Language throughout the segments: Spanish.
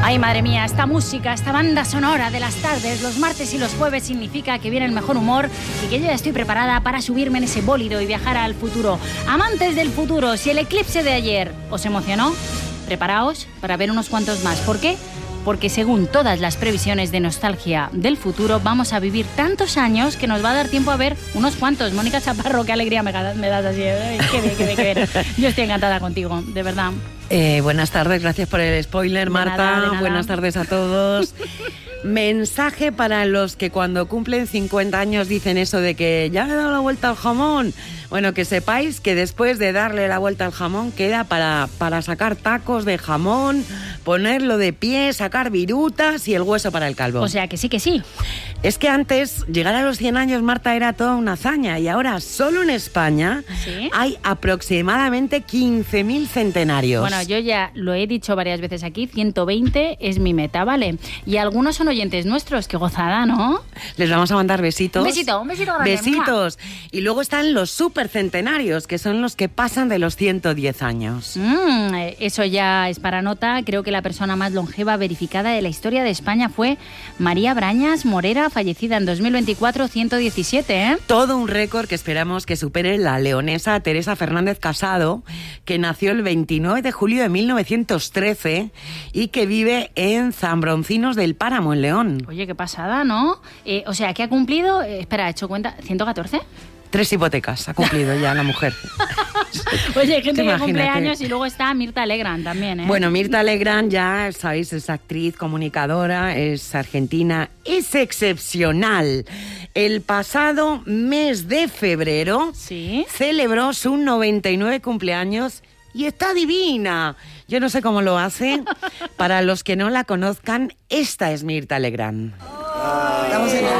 Ay, madre mía, esta música, esta banda sonora de las tardes, los martes y los jueves significa que viene el mejor humor y que yo ya estoy preparada para subirme en ese bólido y viajar al futuro. Amantes del futuro, si el eclipse de ayer os emocionó, preparaos para ver unos cuantos más. ¿Por qué? Porque según todas las previsiones de nostalgia del futuro, vamos a vivir tantos años que nos va a dar tiempo a ver unos cuantos. Mónica Chaparro, qué alegría me das así. Qué bien. Yo estoy encantada contigo, de verdad. Buenas tardes, gracias por el spoiler, Marta. De nada. Buenas tardes a todos. Mensaje para los que cuando cumplen 50 años dicen eso de que ya le he dado la vuelta al jamón. Bueno, que sepáis que después de darle la vuelta al jamón queda para sacar tacos de jamón, ponerlo de pie, sacar virutas y el hueso para el calvo. O sea, que sí, que sí. Es que antes, llegar a los 100 años, Marta, era toda una hazaña. Y ahora, solo en España, ¿Sí? hay aproximadamente 15.000 centenarios. Bueno, yo ya lo he dicho varias veces aquí, 120 es mi meta, ¿vale? Y algunos son oyentes nuestros, qué gozada, ¿no? Les vamos a mandar besitos. Un besito grande. Besitos. Y luego están los supercentenarios, que son los que pasan de los 110 años. Eso ya es para nota. Creo que la persona más longeva verificada de la historia de España fue María Brañas Morera, fallecida en 2024, 117, ¿eh? Todo un récord que esperamos que supere la leonesa Teresa Fernández Casado, que nació el 29 de julio de 1913 y que vive en Zambroncinos del Páramo, en León. Oye, qué pasada, ¿no? O sea, ¿qué ha cumplido? Espera, ¿he hecho cuenta? ¿114? 3 hipotecas ha cumplido ya la mujer. Oye, gente que Imagínate. cumple años y luego está Mirta Legrand también, ¿eh? Bueno, Mirta Legrand, ya sabéis, es actriz, comunicadora, es argentina, es excepcional. El pasado mes de febrero ¿Sí? celebró su 99 cumpleaños y está divina. Yo no sé cómo lo hace. Para los que no la conozcan, esta es Mirta Legrand. Estamos en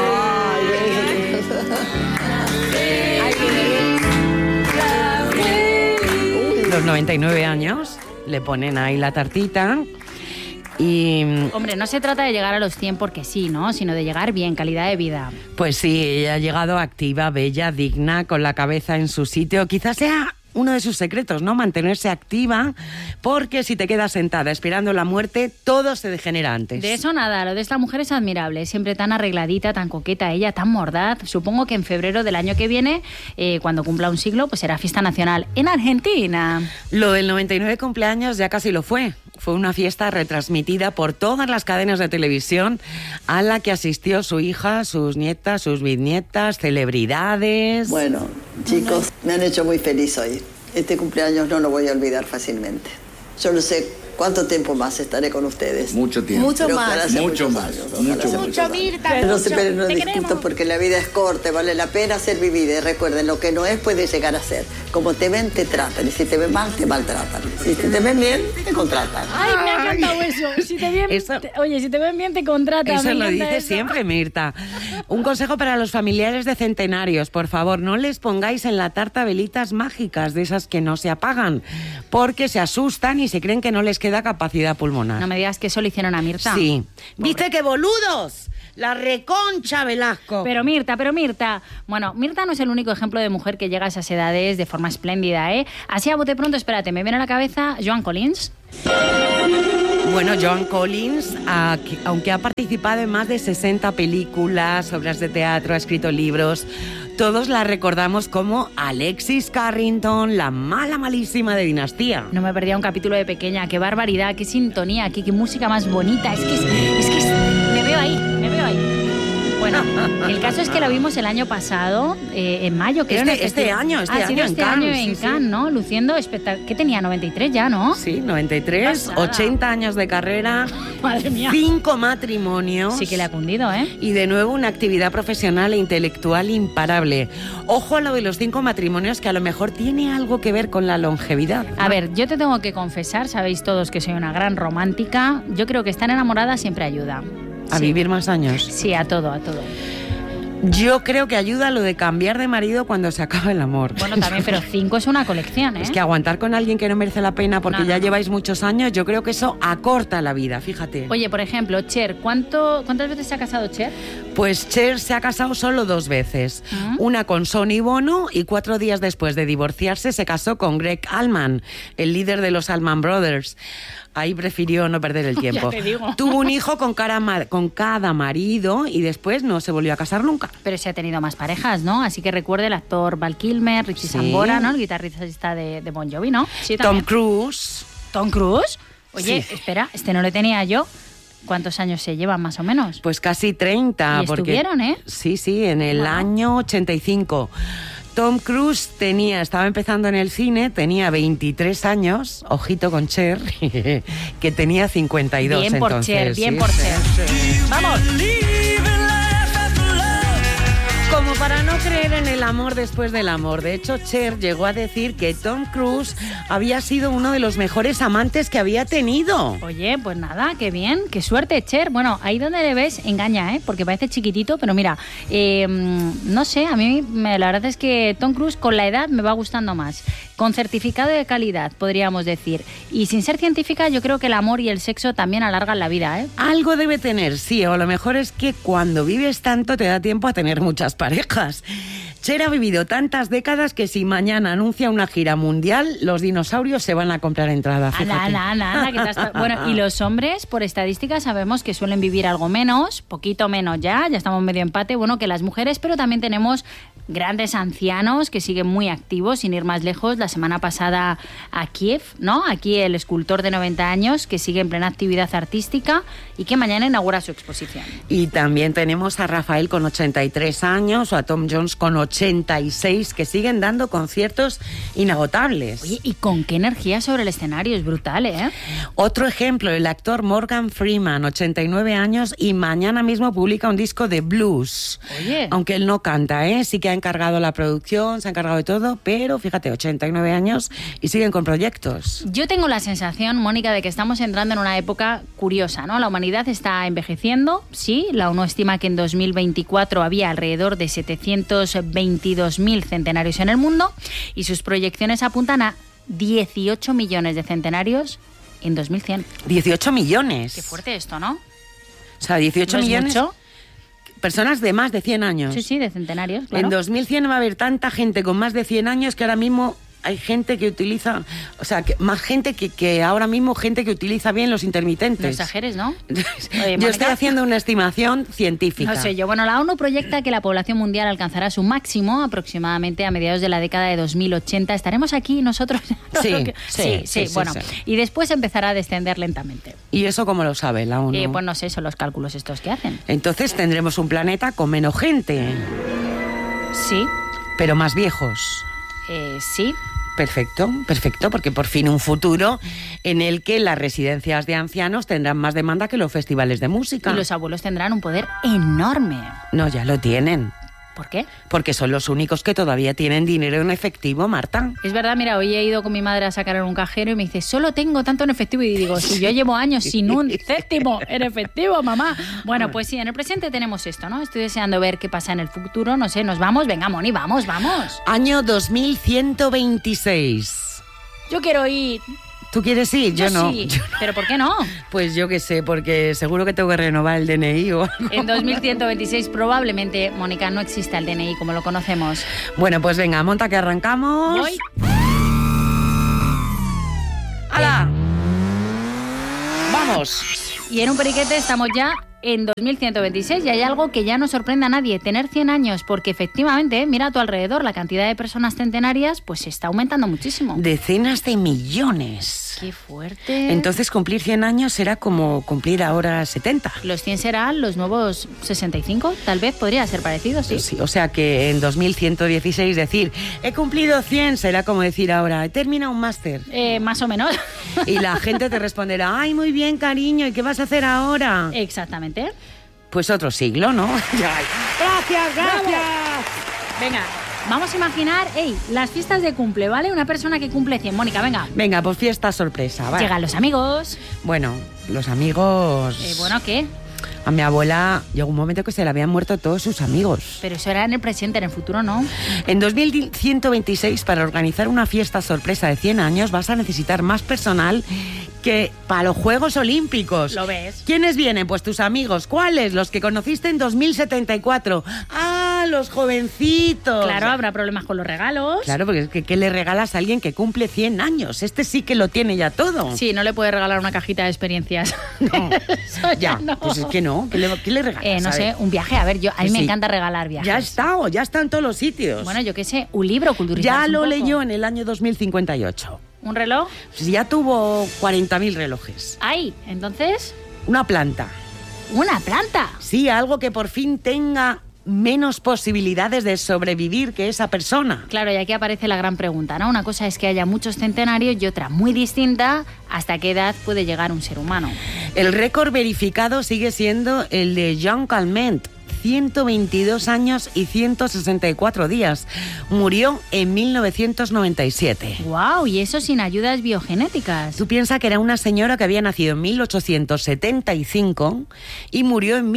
Los 99 años, le ponen ahí la tartita y... Hombre, no se trata de llegar a los 100 porque sí, ¿no? Sino de llegar bien, calidad de vida. Pues sí, ella ha llegado activa, bella, digna, con la cabeza en su sitio. Quizás sea uno de sus secretos, ¿no? Mantenerse activa, porque si te quedas sentada esperando la muerte, todo se degenera antes. De eso nada, lo de esta mujer es admirable, siempre tan arregladita, tan coqueta ella, tan mordaz. Supongo que en febrero del año que viene, cuando cumpla un siglo, pues será fiesta nacional en Argentina. Lo del 99 cumpleaños ya casi lo fue. Fue una fiesta retransmitida por todas las cadenas de televisión a la que asistió su hija, sus nietas, sus bisnietas, celebridades. Bueno, chicos, me han hecho muy feliz hoy. Este cumpleaños no lo voy a olvidar fácilmente. Yo no sé cuánto tiempo más estaré con ustedes. Mucho tiempo. Mucho Pero más. ojalá sea Mucho muchos más. años, ojalá sea muchos años. Mirta, Pero mucho. no Te discuto queremos. porque la vida es corta, vale la pena ser vivida. Y recuerden, lo que no es puede llegar a ser. Como te ven, te tratan. Y si te ven mal, te maltratan. Si te ven bien, te contratan. Ay, me ha encantado eso. Si te ven, Eso- oye, si te ven bien, te contratan. Eso me lo encanta dice eso. siempre Mirta. Un consejo para los familiares de centenarios, por favor, no les pongáis en la tarta velitas mágicas, de esas que no se apagan, porque se asustan y se creen que no les queda capacidad pulmonar. No me digas que eso le hicieron a Mirta. Sí. ¿Viste qué boludos? La reconcha Velasco. Pero Mirta, bueno, Mirta no es el único ejemplo de mujer que llega a esas edades de forma espléndida, ¿eh? Así a bote pronto, espérate, me viene a la cabeza Joan Collins. Bueno, Joan Collins, aunque ha participado en más de 60 películas, obras de teatro, ha escrito libros, todos la recordamos como Alexis Carrington, la mala malísima de Dinastía. No me perdía un capítulo de pequeña, qué barbaridad, qué sintonía, qué música más bonita. Es que me veo ahí. Bueno, el caso es que la vimos el año pasado, en mayo, creo. Este año este en año Cannes, en sí, Cannes, sí. ¿no? Luciendo espectacular. ¿Qué tenía? 93 ya, ¿no? Sí, 93, Pasada. 80 años de carrera, Madre mía. 5 matrimonios. Sí que le ha cundido, ¿eh? Y de nuevo una actividad profesional e intelectual imparable. Ojo a lo de los 5 matrimonios, que a lo mejor tiene algo que ver con la longevidad. A ver, yo te tengo que confesar, sabéis todos que soy una gran romántica. Yo creo que estar enamorada siempre ayuda. A Sí. vivir más años. Sí, a todo. Yo creo que ayuda lo de cambiar de marido cuando se acaba el amor. Bueno, también, pero 5 es una colección, ¿eh? Es que aguantar con alguien que no merece la pena porque No, ya no. lleváis muchos años, yo creo que eso acorta la vida, fíjate. Oye, por ejemplo, Cher, ¿cuántas veces se ha casado Cher? Pues Cher se ha casado solo 2 veces. Una con Sonny Bono y 4 días después de divorciarse se casó con Greg Allman, el líder de los Allman Brothers. ahí prefirió no perder el tiempo. Ya te digo. Tuvo un hijo con cada marido y después no se volvió a casar nunca. Pero se ha tenido más parejas, ¿no? Así que recuerde el actor Val Kilmer, Richie Sí. Sambora, ¿no? El guitarrista de Bon Jovi, ¿no? Sí, Tom también. Cruise. ¿Tom Cruise? Oye, Sí. espera, no le tenía yo. ¿Cuántos años se llevan más o menos? Pues casi 30. Y estuvieron, ¿eh? Sí, en el Wow. año 85. Tom Cruise estaba empezando en el cine, tenía 23 años, ojito con Cher, que tenía 52 Bien por entonces. Cher, bien sí, por sí, Cher. sí. ¡Vamos! Como para no creer en el amor después del amor. De hecho, Cher llegó a decir que Tom Cruise había sido uno de los mejores amantes que había tenido. Oye, pues nada, qué bien, qué suerte, Cher. Bueno, ahí donde le ves, engaña, ¿eh? Porque parece chiquitito, pero mira, no sé, a mí la verdad es que Tom Cruise con la edad me va gustando más. Con certificado de calidad, podríamos decir. Y sin ser científica, yo creo que el amor y el sexo también alargan la vida, ¿eh? Algo debe tener, sí, o a lo mejor es que cuando vives tanto te da tiempo a tener muchas parejas. Cher ha vivido tantas décadas que si mañana anuncia una gira mundial, los dinosaurios se van a comprar entradas. Ana, que bueno, y los hombres, por estadística, sabemos que suelen vivir algo menos, poquito menos ya estamos medio empate, bueno, que las mujeres, pero también tenemos grandes ancianos que siguen muy activos, sin ir más lejos. La semana pasada a Kiev, ¿no? Aquí el escultor de 90 años que sigue en plena actividad artística y que mañana inaugura su exposición. Y también tenemos a Rafael con 83 años o a Tom Jones con 86 que siguen dando conciertos inagotables. Oye, ¿y con qué energía sobre el escenario? Es brutal, ¿eh? Otro ejemplo, el actor Morgan Freeman, 89 años y mañana mismo publica un disco de blues. Oye. Aunque él no canta, ¿eh? Sí que ha encargado la producción, se ha encargado de todo, pero fíjate, 89 años y siguen con proyectos. Yo tengo la sensación, Mónica, de que estamos entrando en una época curiosa, ¿no? La humanidad está envejeciendo, sí, la ONU estima que en 2024 había alrededor de 722.000 centenarios en el mundo y sus proyecciones apuntan a 18 millones de centenarios en 2100. 18 millones. Qué fuerte esto, ¿no? O sea, 18 ¿No es millones. mucho? Personas de más de 100 años. Sí, de centenarios, claro. En 2100 va a haber tanta gente con más de 100 años que ahora mismo hay gente que utiliza, o sea, más gente que ahora mismo gente que utiliza bien los intermitentes. No exageres, ¿no? Oye, Yo Mónica, estoy haciendo una estimación científica. no sé yo. Bueno, la ONU proyecta que la población mundial alcanzará su máximo aproximadamente a mediados de la década de 2080. Estaremos aquí nosotros. Sí. Bueno, y después empezará a descender lentamente. ¿Y eso cómo lo sabe la ONU? Pues no sé, son los cálculos estos que hacen. Entonces tendremos un planeta con menos gente, Sí, pero más viejos. sí. Perfecto, porque por fin un futuro en el que las residencias de ancianos tendrán más demanda que los festivales de música. Y los abuelos tendrán un poder enorme. No, ya lo tienen. ¿Por qué? Porque son los únicos que todavía tienen dinero en efectivo, Marta. Es verdad, mira, hoy he ido con mi madre a sacar en un cajero y me dice, solo tengo tanto en efectivo. Y digo, si yo llevo años sin un céntimo en efectivo, mamá. Bueno, pues sí, en el presente tenemos esto, ¿no? Estoy deseando ver qué pasa en el futuro. No sé, ¿nos vamos? Venga, Moni, vamos. Año 2126. Yo quiero ir. ¿Tú quieres ir? Yo no. Sí. ¿Pero por qué no? Pues yo qué sé, porque seguro que tengo que renovar el DNI o algo. En 2126 probablemente, Mónica, no exista el DNI como lo conocemos. Bueno, pues venga, monta que arrancamos. Voy. ¡Hala! ¡Vamos! Y en un periquete estamos ya en 2126 y hay algo que ya no sorprende a nadie, tener 100 años, porque efectivamente, mira a tu alrededor, la cantidad de personas centenarias pues está aumentando muchísimo. Decenas de millones. ¡Qué fuerte! Entonces cumplir 100 años será como cumplir ahora 70. Los 100 serán los nuevos 65, tal vez podría ser parecido, sí. Sí, o sea que en 2116 decir, he cumplido 100 será como decir ahora, he terminado un máster. Más o menos. Y la gente te responderá, ay, muy bien, cariño, ¿y qué vas a hacer ahora? Exactamente. Pues otro siglo, ¿no? Gracias. Venga, vamos a imaginar, las fiestas de cumple, ¿vale? Una persona que cumple 100. Mónica, venga. Venga, pues fiesta sorpresa, ¿vale? Llegan los amigos. Bueno, los amigos... Bueno, ¿qué? A mi abuela llegó un momento que se le habían muerto todos sus amigos. Pero eso era en el presente, en el futuro no. En 2126, para organizar una fiesta sorpresa de 100 años, vas a necesitar más personal que para los Juegos Olímpicos. ¿Lo ves? ¿Quiénes vienen? Pues tus amigos. ¿Cuáles? Los que conociste en 2074. ¡Ah! Ah, los jovencitos. Claro, habrá problemas con los regalos. Claro, porque es que ¿qué le regalas a alguien que cumple 100 años? Este sí que lo tiene ya todo. Sí, no le puedes regalar una cajita de experiencias. No. Eso Ya, no. pues es que no. ¿Qué le regalas? No A sé, ver. un viaje. A ver, a mí me Sí. encanta regalar viajes. Ya está en todos los sitios. Bueno, yo qué sé, un libro, culturizarse ya un lo poco. leyó en el año 2058. ¿Un reloj? Pues ya tuvo 40.000 relojes. Ahí, entonces, Una planta. una planta. Sí, algo que por fin tenga menos posibilidades de sobrevivir que esa persona. Claro, y aquí aparece la gran pregunta, ¿no? Una cosa es que haya muchos centenarios y otra muy distinta, ¿hasta qué edad puede llegar un ser humano? El récord verificado sigue siendo el de Jean Calment, 122 años y 164 días. Murió en 1997. ¡Guau! Y eso sin ayudas biogenéticas. Tú piensas que era una señora que había nacido en 1875 y murió en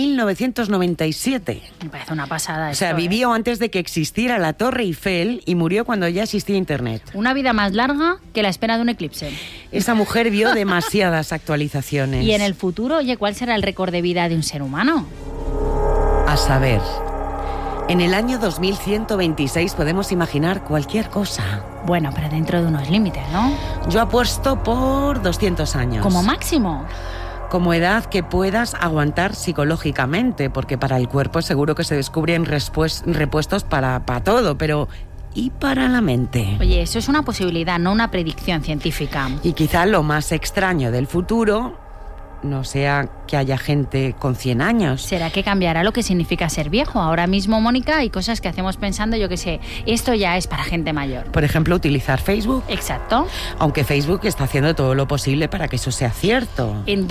1997. Me parece una pasada O sea, esto, ¿eh? vivió antes de que existiera la Torre Eiffel y murió cuando ya existía Internet. Una vida más larga que la espera de un eclipse. Esa mujer vio demasiadas actualizaciones. Y en el futuro, oye, ¿cuál será el récord de vida de un ser humano? A saber, en el año 2126 podemos imaginar cualquier cosa. Bueno, pero dentro de unos límites, ¿no? Yo apuesto por 200 años. Como máximo. Como edad que puedas aguantar psicológicamente, porque para el cuerpo seguro que se descubren repuestos para todo, pero ¿y para la mente? Oye, eso es una posibilidad, no una predicción científica. Y quizá lo más extraño del futuro no sea que haya gente con 100 años. ¿Será que cambiará lo que significa ser viejo? Ahora mismo, Mónica, hay cosas que hacemos pensando, yo qué sé, esto ya es para gente mayor. Por ejemplo, utilizar Facebook. Exacto. Aunque Facebook está haciendo todo lo posible para que eso sea cierto. En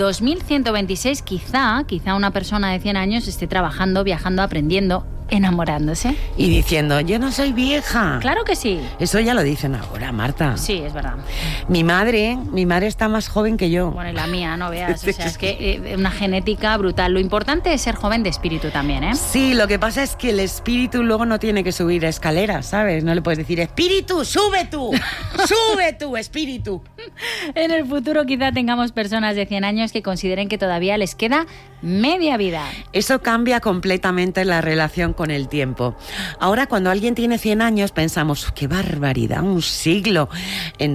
2126 quizá una persona de 100 años esté trabajando, viajando, aprendiendo, enamorándose. Y diciendo, yo no soy vieja. Claro que sí. Eso ya lo dicen ahora, Marta. Sí, es verdad. Mi madre está más joven que yo. Bueno, y la mía, no veas. O sea, es que una genética brutal. Lo importante es ser joven de espíritu también, ¿eh? Sí, lo que pasa es que el espíritu luego no tiene que subir escaleras, ¿sabes? No le puedes decir, espíritu, sube tú, sube tú, espíritu. En el futuro quizá tengamos personas de 100 años que consideren que todavía les queda media vida. Eso cambia completamente la relación con el tiempo. Ahora, cuando alguien tiene 100 años, pensamos, ¡qué barbaridad! Un siglo. En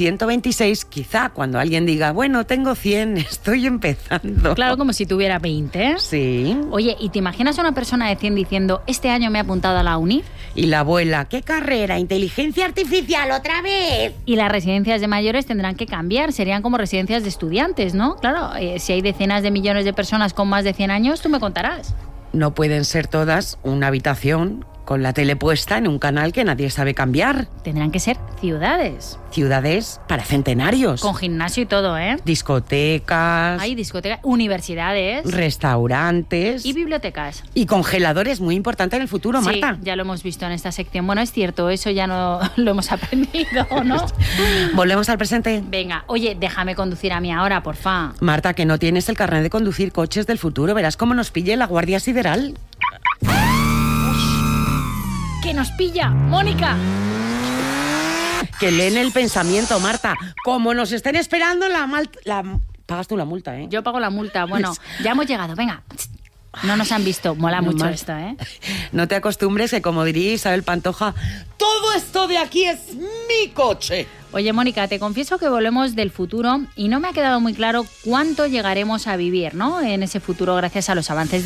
2126, quizá, cuando alguien diga, bueno, tengo 100, estoy empezando. Claro, como si tuviera 20. Sí. Oye, ¿y te imaginas a una persona de 100 diciendo, este año me he apuntado a la uni? Y la abuela, ¿qué carrera? ¿Inteligencia artificial otra vez? Y las residencias de mayores tendrán que cambiar, serían como residencias de estudiantes, ¿no? Claro, si hay decenas de millones de personas con más de 100 años, tú me contarás. No pueden ser todas una habitación con la tele puesta en un canal que nadie sabe cambiar. Tendrán que ser ciudades. Ciudades para centenarios. Con gimnasio y todo, ¿eh? Discotecas. Hay discotecas, universidades. Restaurantes. Y bibliotecas. Y congeladores, muy importante en el futuro, Sí, Marta. ya lo hemos visto en esta sección. Bueno, es cierto, eso ya no lo hemos aprendido, ¿no? Volvemos al presente. Venga, oye, déjame conducir a mí ahora, porfa. Marta, que no tienes el carnet de conducir coches del futuro. Verás cómo nos pille la Guardia Sideral. ¡Que nos pilla! ¡Mónica! Que leen el pensamiento, Marta. Como nos estén esperando, pagas tú la multa, ¿eh? Yo pago la multa. Bueno, ya hemos llegado. Venga. No nos han visto. Mola No mucho más. esto, ¿eh? No te acostumbres que, como diría Isabel Pantoja, todo esto de aquí es mi coche. Oye, Mónica, te confieso que volvemos del futuro y no me ha quedado muy claro cuánto llegaremos a vivir, ¿no? En ese futuro gracias a los avances